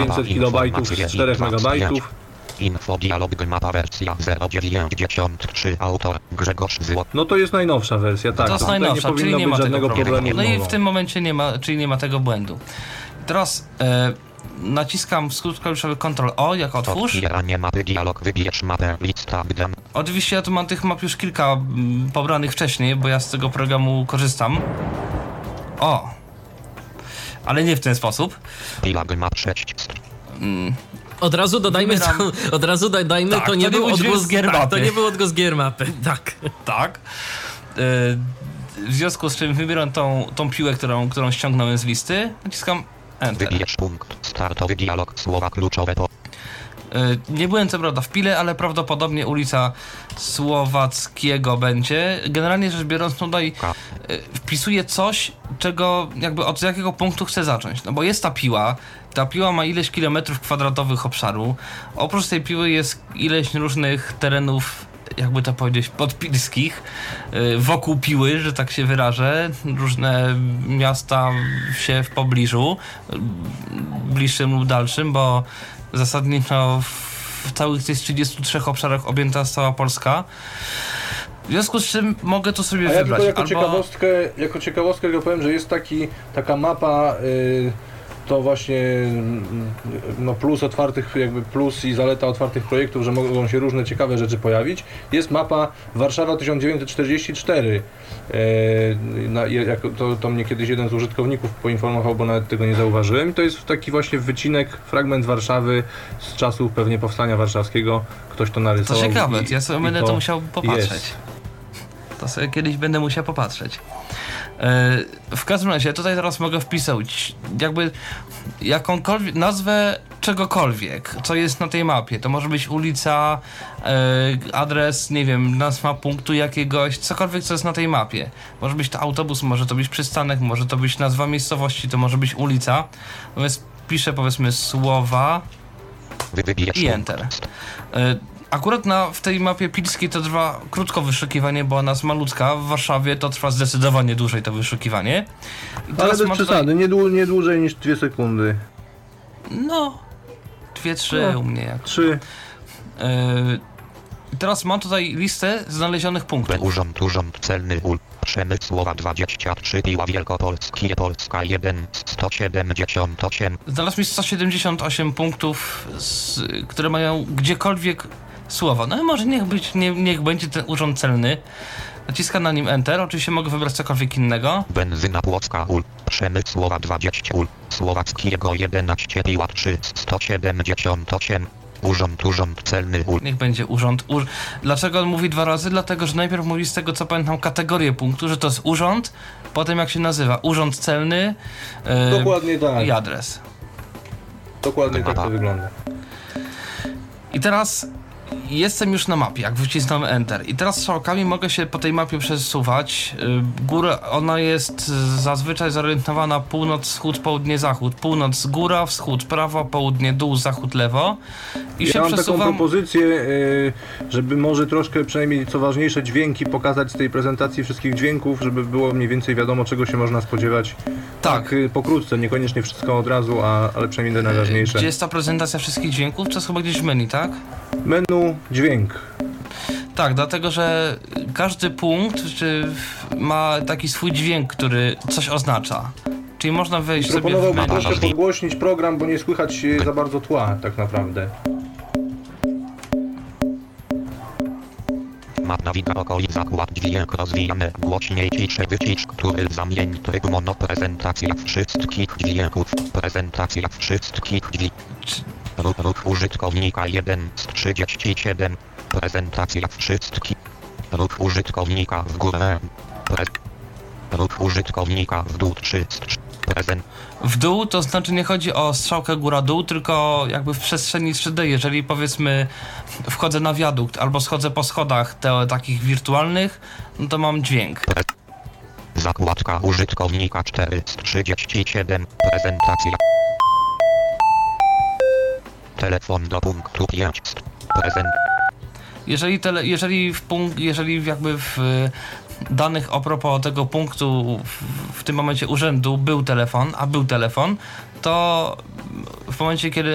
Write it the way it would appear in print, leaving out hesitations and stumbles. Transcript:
500 KB z 4 MB. Info dialog mapa wersja 093 autor Grzegorz Zło. No to jest najnowsza wersja, tak. To jest tutaj najnowsza, nie powinno czyli nie być ma tego żadnego problemu. No i problemu. w tym momencie nie ma, czyli nie ma tego błędu. Teraz naciskam skrót klawiszowy Ctrl-O, jak otwórz. Otwieranie mapy dialog, wybierz mapę, lista gden. Oczywiście ja tu mam tych map już kilka pobranych wcześniej, bo ja z tego programu korzystam. O! Ale nie w ten sposób. Dialog map 6. Od razu dodajmy, Wybieram. Tak, to nie był odgłos gier mapy. to nie był odgłos gier mapy, tak. Tak. W związku z czym wybieram tą piłę, którą ściągnąłem z listy. Naciskam Enter. Wybierz punkt, startowy dialog, słowa kluczowe po. Nie byłem co prawda w Pile, ale prawdopodobnie ulica Słowackiego będzie. Generalnie rzecz biorąc, tutaj wpisuję coś, od jakiego punktu chcę zacząć. No bo jest ta piła ma ileś kilometrów kwadratowych obszaru. Oprócz tej piły jest ileś różnych terenów, jakby to powiedzieć, podpilskich, wokół piły, że tak się wyrażę, różne miasta, wsie w pobliżu, bliższym lub dalszym, bo zasadniczo w całych tych 33 obszarach objęta jest cała Polska. W związku z czym mogę to sobie wybrać. Ja tylko jako ciekawostkę powiem, że jest taka mapa, to właśnie plus otwartych, plus i zaleta otwartych projektów, że mogą się różne ciekawe rzeczy pojawić. Jest mapa Warszawa 1944. To mnie kiedyś jeden z użytkowników poinformował, bo nawet tego nie zauważyłem. To jest taki właśnie wycinek, fragment Warszawy z czasów pewnie powstania warszawskiego. Ktoś to narysował. To ciekawe, ja sobie będę to musiał popatrzeć. Jest. To sobie kiedyś będę musiał popatrzeć. W każdym razie tutaj teraz mogę wpisać jakąkolwiek nazwę czegokolwiek, co jest na tej mapie. To może być ulica, adres, nie wiem, nazwa punktu jakiegoś, cokolwiek, co jest na tej mapie. Może być to autobus, może to być przystanek, może to być nazwa miejscowości, to może być ulica. Natomiast piszę, powiedzmy, słowa i Enter. Akurat w tej mapie pilskiej to trwa krótko wyszukiwanie, bo ona jest malutka. W Warszawie to trwa zdecydowanie dłużej to wyszukiwanie. Ale bez przesady, nie dłużej niż 2 sekundy. No, 2-3 u mnie jak. 3. Teraz mam tutaj listę znalezionych punktów. Urząd Celny Przemysłowa 23 Piła Wielkopolskie Polska 1 178. Znalazł mi 178 punktów, które mają gdziekolwiek słowa. No i może niech będzie ten urząd celny. Naciskam na nim Enter. Oczywiście mogę wybrać cokolwiek innego. Benzyna Płocka Przemysłowa 20 Słowackiego 11 Piła 3 178. Urząd Celny Niech będzie urząd. Dlaczego on mówi 2 razy? Dlatego, że najpierw mówi, z tego co pamiętam, kategorię punktu, że to jest urząd, potem jak się nazywa, urząd celny, Dokładnie tak. i adres. Dokładnie tak to wygląda. I teraz jestem już na mapie, jak wycisnąłem Enter. I teraz strzałkami mogę się po tej mapie przesuwać. Góra, ona jest zazwyczaj zorientowana północ, wschód, południe, zachód. Północ, góra, wschód, prawo, południe, dół, zachód, lewo. I się mam przesuwam. taką propozycję, żeby może troszkę, przynajmniej co ważniejsze, dźwięki pokazać z tej prezentacji wszystkich dźwięków, żeby było mniej więcej wiadomo, czego się można spodziewać. Tak pokrótce, niekoniecznie wszystko od razu, ale przynajmniej te najważniejsze. Gdzie jest ta prezentacja wszystkich dźwięków? To jest chyba gdzieś w menu, tak? Menu, dźwięk. Tak, dlatego że każdy punkt ma taki swój dźwięk, który coś oznacza. Czyli można wejść sobie w Proponowałbym menu. troszkę podgłośnić program, bo nie słychać za bardzo tła tak naprawdę. Map nawigator okolic zakład dźwięk rozwijane głośniej ciszej wycisz, który zamień tryb mono prezentacja wszystkich dźwięków. Prezentacja wszystkich dźwięków. Ruch użytkownika 1 z 37. Prezentacja wszystkich. Ruch użytkownika w górę. Ruch użytkownika w dół 3 z 3. W dół to znaczy nie chodzi o strzałkę góra-dół, tylko jakby w przestrzeni 3D. Jeżeli powiedzmy wchodzę na wiadukt albo schodzę po schodach takich wirtualnych, no to mam dźwięk. Zakładka użytkownika 4 z 37. Prezentacja. Telefon do punktu 5. Jeżeli jakby w danych a propos tego punktu w tym momencie urzędu był telefon, to w momencie, kiedy